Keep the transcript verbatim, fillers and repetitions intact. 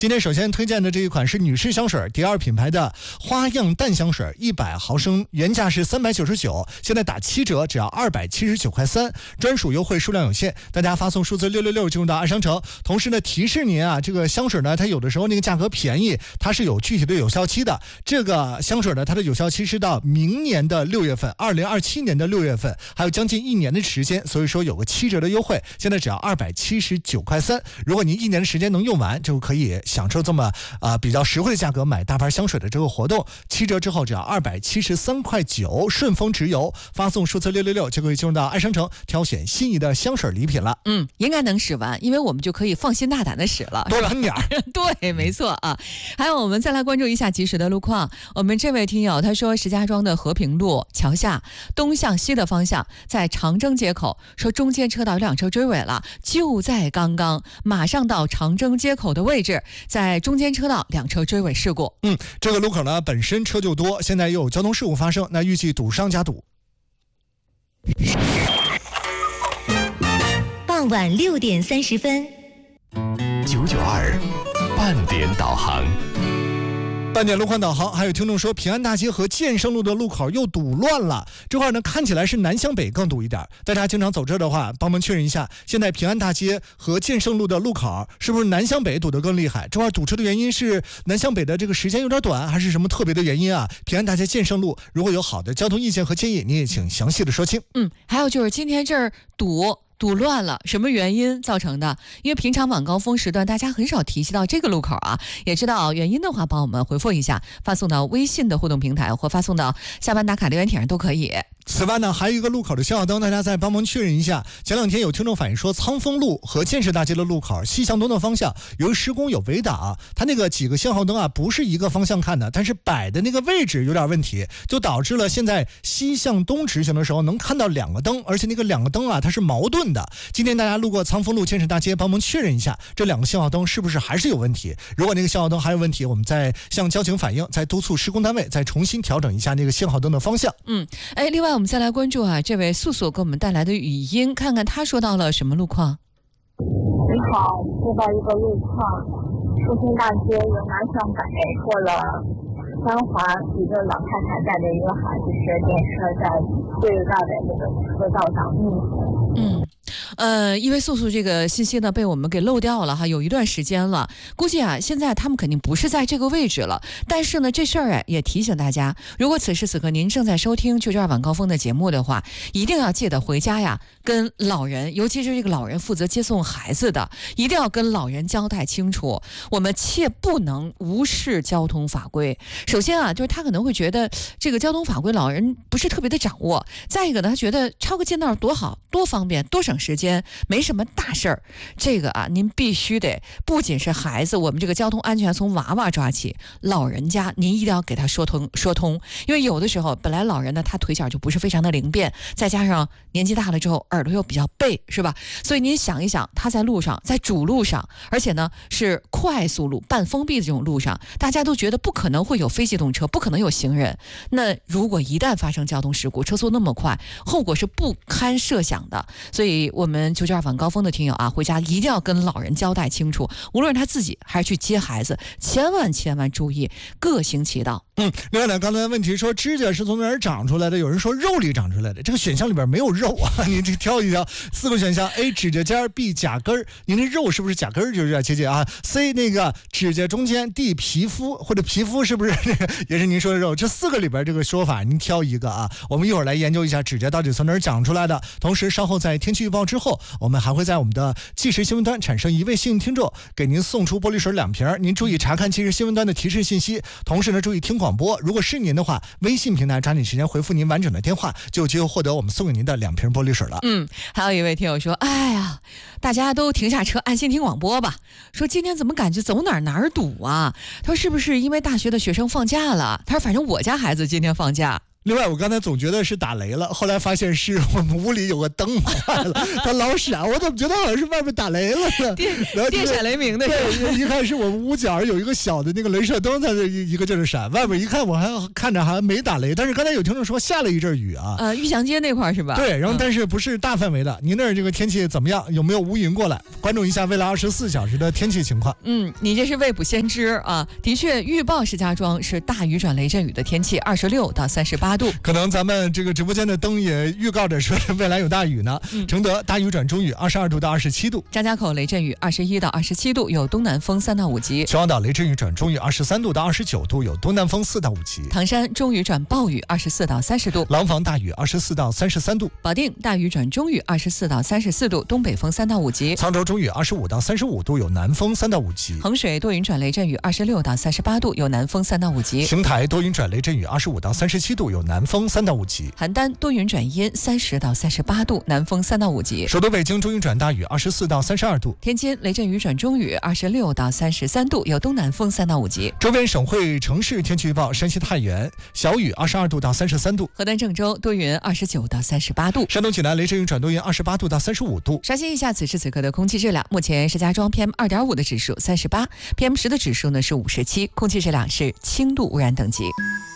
今天首先推荐的这一款是女士香水，迪奥品牌的花样淡香水，一百毫升，原价是三百九十九，现在打七折，只要二百七十九块三，专属优惠，数量有限，大家发送数字六六六进入到爱商城。同时呢，提示您啊，这个香水呢，它有的时候那个价格便宜，它是有具体的有效期的。这个香水呢，它的有效期是到明年的六月份，二零二七年的六月份，还有将近一年的时间，所以说有个七折的优惠，现在只要二百七十九块三。如果您一年的时间能用完，就可以享受这么啊、呃、比较实惠的价格买大牌香水的这个活动，七折之后只要二百七十三块九，顺丰直邮，发送数字六六六就可以进入到爱商城挑选心仪的香水礼品了。 嗯，应该能使完，因为我们就可以放心大胆的使了， 多喷点儿。 对，没错啊。还有，我们再来关注一下及时的路况。我们这位听友他说，石家庄的和平路桥下东向西的方向，在长征街口，说中间车道有辆车追尾了，就在刚刚，马上到长征街口的位置，在中间车道两车追尾事故。 嗯，这个路口呢本身车就多，现在又有交通事故发生，那预计堵上加堵。 傍晚六点三十分， 九九二半点导航。 半点路况导航，还有听众说平安大街和建胜路的路口又堵乱了，这块呢看起来是南向北更堵一点，大家经常走这的话帮忙确认一下，现在平安大街和建胜路的路口是不是南向北堵得更厉害？这块堵车的原因是南向北的这个时间有点短，还是什么特别的原因啊？平安大街建胜路如果有好的交通意见和建议，你也请详细的说清。 嗯，还有就是今天这儿堵堵乱了，什么原因造成的？因为平常晚高峰时段大家很少提及到这个路口啊，也知道原因的话帮我们回复一下，发送到微信的互动平台或发送到下班打卡留言帖上都可以。 此外呢，还有一个路口的信号灯，大家再帮忙确认一下。前两天有听众反映说，仓丰路和建设大街的路口西向东的方向，由于施工有围挡，它那个几个信号灯啊不是一个方向看的，但是摆的那个位置有点问题，就导致了现在西向东直行的时候能看到两个灯，而且那个两个灯啊它是矛盾的。今天大家路过仓丰路、建设大街，帮忙确认一下这两个信号灯是不是还是有问题。如果那个信号灯还有问题，我们再向交警反映，再督促施工单位再重新调整一下那个信号灯的方向。 嗯，哎，另外我们再来关注啊，这位素素给我们带来的语音，看看他说到了什么路况。 你好，接到一个路况，复兴大街由南向北过了三环，一个老太太带着一个孩子学电车在最大的那个车道上逆行。 嗯。呃，因为素素这个信息呢被我们给漏掉了哈，有一段时间了，估计啊现在他们肯定不是在这个位置了。但是呢，这事儿哎也提醒大家，如果此时此刻您正在收听九九二晚高峰的节目的话，一定要记得回家呀，跟老人，尤其是这个老人负责接送孩子的，一定要跟老人交代清楚，我们切不能无视交通法规。首先啊，就是他可能会觉得这个交通法规老人不是特别的掌握，再一个呢，他觉得抄个近道多好，多方便，多省时间，没什么大事儿。这个啊，您必须得不仅是孩子，我们这个交通安全从娃娃抓起，老人家您一定要给他说通说通，因为有的时候本来老人呢他腿脚就不是非常的灵便，再加上年纪大了之后耳朵又比较背，是吧？所以您想一想，他在路上，在主路上，而且呢是快速路、半封闭的这种路上，大家都觉得不可能会有非机动车，不可能有行人。那如果一旦发生交通事故，车速那么快，后果是不堪设想的。所以我们九九二晚高峰的听友啊，回家一定要跟老人交代清楚，无论他自己还是去接孩子，千万千万注意，各行其道。 嗯，另外呢，刚才问题说指甲是从哪儿长出来的？有人说肉里长出来的，这个选项里边没有肉啊，你这挑一挑。四个选项 ：A 指甲尖 ，B 甲根儿。您这肉是不是甲根儿？就有点接近啊。C 那个指甲中间 ，D 皮肤或者皮肤是不是这个也是您说的肉？这四个里边这个说法您挑一个啊。我们一会儿来研究一下指甲到底从哪儿长出来的。同时，稍后在天气预报之后，我们还会在我们的即时新闻端产生一位幸运听众，给您送出玻璃水两瓶。您注意查看即时新闻端的提示信息，同时呢注意听广播。如果是您的话，微信平台抓紧时间回复您完整的电话，就有机会获得我们送给您的两瓶玻璃水了。 嗯，还有一位听友说，哎呀，大家都停下车安心听广播吧。说今天怎么感觉走哪儿哪儿堵啊？他说是不是因为大学的学生放假了？他说反正我家孩子今天放假。 另外，我刚才总觉得是打雷了，后来发现是我们屋里有个灯坏了，它老闪，我怎么觉得好像是外面打雷了呢？ 电电闪雷鸣的。 对，一看是我们屋角有一个小的那个镭射灯在这一一个劲儿闪，外面一看我还看着还没打雷，但是刚才有听众说下了一阵雨啊。 呃，玉祥街那块儿是吧？ 对，然后但是不是大范围的，您那儿这个天气怎么样？有没有乌云过来？关注一下未来二十四小时的天气情况。 嗯，你这是未卜先知啊！的确，预报石家庄是大雨转雷阵雨的天气，二十六到三十八度。 可能咱们这个直播间的灯也预告着说未来有大雨呢。 嗯、 承德大雨转中雨，二十二度到二十七度。 张家口雷阵雨，二十一到二十七度，有东南风三到五级。 秦皇岛雷阵雨转中雨，二十三度到二十九度，有东南风四到五级。 唐山中雨转暴雨，二十四到三十度。 廊坊大雨，二十四到三十三度。 保定大雨转中雨，二十四到三十四度，东北风三到五级。 沧州中雨，二十五到三十五度，有南风三到五级。 衡水多云转雷阵雨，二十六到三十八度，有南风三到五级。 邢台多云转雷阵雨，二十五到三十七度，有南风三到五级。 邯郸多云转阴，三十到三十八度，南风三到五级。 首都北京中云转大雨，二十四到三十二度。 天津雷阵雨转中雨，二十六到三十三度，有东南风三到五级。 周边省会城市天气预报：山西太原小雨，二十二度到三十三度； 河南郑州多云，二十九到三十八度； 山东济南雷阵雨转多云，二十八度到三十五度。 刷新一下此时此刻的空气质量，目前石家庄 P M 二点五 的指数三十八 ，P M 十的指数呢是五十七，空气质量是轻度污染等级。